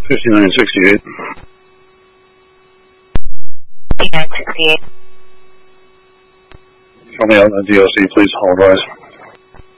5968. 5968. Help me out on the DOC, please. Hold rise.